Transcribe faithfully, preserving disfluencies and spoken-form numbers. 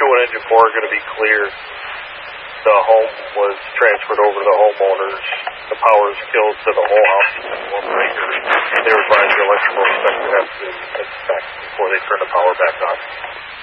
when Engine four are going to be clear. The home was transferred over to the homeowners. The power is killed to the whole house in one breaker. They were advised the electrical inspector has to inspect before they turn the power back on.